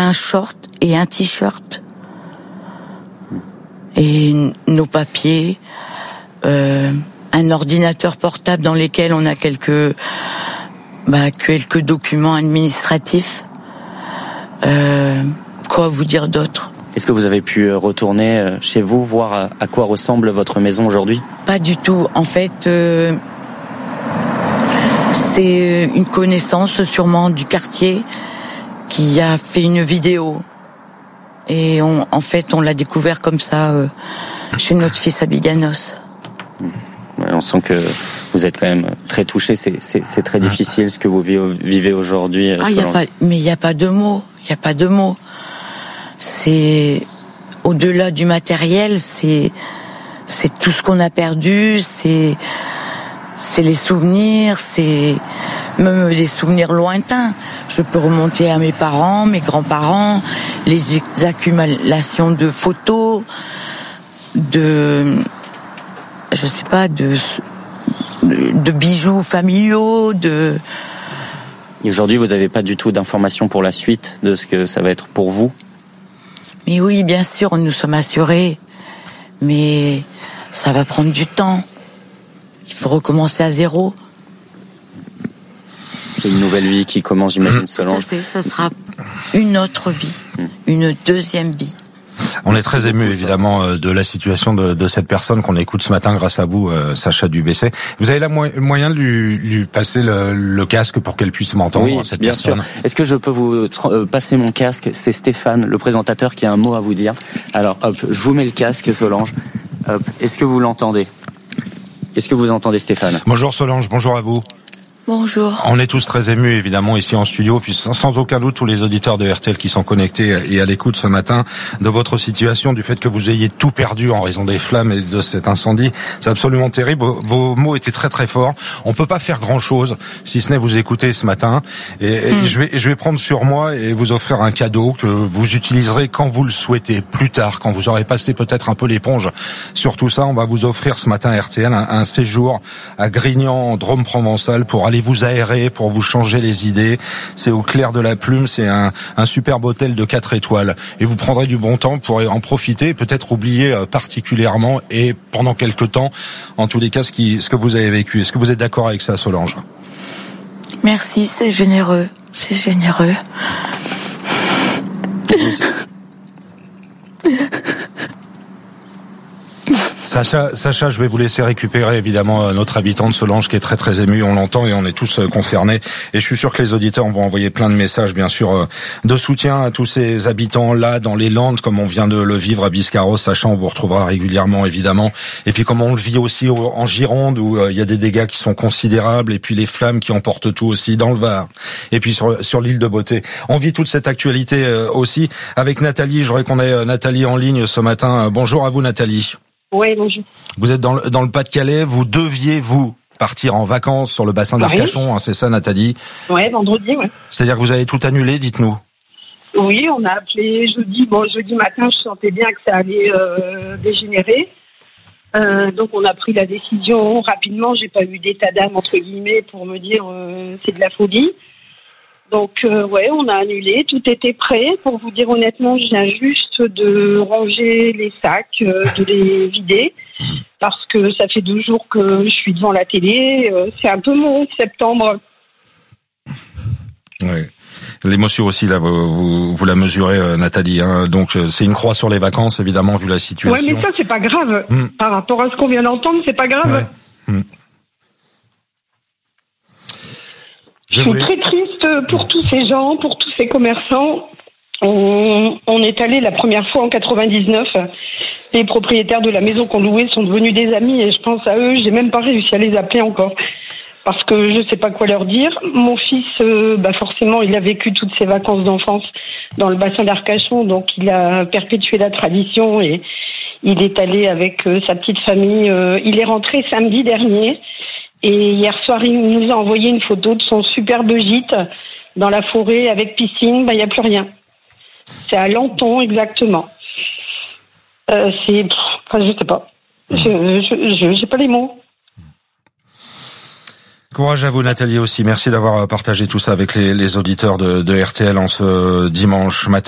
un short et un t-shirt. Et nos papiers, un ordinateur portable dans lequel on a quelques documents administratifs. Quoi vous dire d'autre ? Est-ce que vous avez pu retourner chez vous, voir à quoi ressemble votre maison aujourd'hui ? Pas du tout. En fait, c'est une connaissance sûrement du quartier qui a fait une vidéo. Et on l'a découvert comme ça chez notre fils à Biganos. Ouais, on sent que vous êtes quand même très touché. C'est très difficile ce que vous vivez aujourd'hui. Il n'y a pas de mots. Il n'y a pas de mots. C'est au-delà du matériel. C'est tout ce qu'on a perdu. C'est les souvenirs. C'est même des souvenirs lointains. Je peux remonter à mes parents, mes grands-parents, les accumulations de photos, de bijoux familiaux, Et aujourd'hui, vous n'avez pas du tout d'informations pour la suite de ce que ça va être pour vous ? Mais oui, bien sûr, nous sommes assurés. Mais ça va prendre du temps. Il faut recommencer à zéro. C'est une nouvelle vie qui commence, j'imagine, Solange. Tout à fait, ça sera une autre vie, une deuxième vie. On est très ému évidemment de la situation de cette personne qu'on écoute ce matin grâce à vous, Sacha Dubessé. Vous avez le moyen de lui passer le casque pour qu'elle puisse m'entendre, oui, cette bien personne. sûr. Est-ce que je peux vous passer mon casque ? C'est Stéphane, le présentateur, qui a un mot à vous dire. Alors, hop, je vous mets le casque, Solange. Hop, est-ce que vous l'entendez ? Est-ce que vous entendez Stéphane ? Bonjour Solange, bonjour à vous. Bonjour. On est tous très émus évidemment ici en studio, puis sans aucun doute tous les auditeurs de RTL qui sont connectés et à l'écoute ce matin de votre situation, du fait que vous ayez tout perdu en raison des flammes et de cet incendie. C'est absolument terrible. Vos mots étaient très très forts. On peut pas faire grand chose si ce n'est vous écouter ce matin. Et je vais prendre sur moi et vous offrir un cadeau que vous utiliserez quand vous le souhaitez, plus tard, quand vous aurez passé peut-être un peu l'éponge sur tout ça. On va vous offrir ce matin à RTL un séjour à Grignan en Drôme provençal pour aller vous aérer, pour vous changer les idées. C'est au clair de la plume, c'est un superbe hôtel de 4 étoiles. Et vous prendrez du bon temps pour en profiter, peut-être oublier particulièrement et pendant quelques temps, en tous les cas, ce que vous avez vécu. Est-ce que vous êtes d'accord avec ça, Solange ? Merci, c'est généreux. C'est généreux. Sacha, je vais vous laisser récupérer évidemment notre habitante Solange qui est très très émue, on l'entend et on est tous concernés. Et je suis sûr que les auditeurs vont envoyer plein de messages, bien sûr, de soutien à tous ces habitants là dans les Landes, comme on vient de le vivre à Biscarrosse. Sacha, on vous retrouvera régulièrement évidemment. Et puis comme on le vit aussi en Gironde où il y a des dégâts qui sont considérables, et puis les flammes qui emportent tout aussi dans le Var. Et puis sur l'île de Beauté. On vit toute cette actualité aussi avec Nathalie. Je voudrais qu'on ait Nathalie en ligne ce matin. Bonjour à vous Nathalie. Oui, bonjour. Vous êtes dans le Pas-de-Calais, vous deviez partir en vacances sur le bassin d'Arcachon, c'est ça Nathalie ? Oui, vendredi, oui. C'est-à-dire que vous avez tout annulé, dites-nous ? Oui, on a appelé jeudi. Jeudi matin, je sentais bien que ça allait dégénérer. Donc on a pris la décision rapidement, j'ai pas eu d'état d'âme entre guillemets pour me dire c'est de la folie. Donc on a annulé, tout était prêt. Pour vous dire honnêtement, je viens juste de ranger les sacs, de les vider, parce que ça fait 2 jours que je suis devant la télé. C'est un peu mon 11 septembre. Oui. L'émotion aussi, là, vous la mesurez, Nathalie. Hein. Donc c'est une croix sur les vacances, évidemment, vu la situation. Oui, mais ça, c'est pas grave. Par rapport à ce qu'on vient d'entendre, c'est pas grave. Ouais. Je suis très triste pour tous ces gens, pour tous ces commerçants. On est allé la première fois en 99. Les propriétaires de la maison qu'on louait sont devenus des amis et je pense à eux. J'ai même pas réussi à les appeler encore parce que je sais pas quoi leur dire. Mon fils, forcément, il a vécu toutes ses vacances d'enfance dans le bassin d'Arcachon, donc il a perpétué la tradition et il est allé avec sa petite famille. Il est rentré samedi dernier. Et hier soir, il nous a envoyé une photo de son superbe gîte dans la forêt avec piscine. Il n'y a plus rien. C'est à Lanton, exactement. Je sais pas. J'ai pas les mots. Courage à vous, Nathalie, aussi. Merci d'avoir partagé tout ça avec les auditeurs de RTL en ce dimanche matin.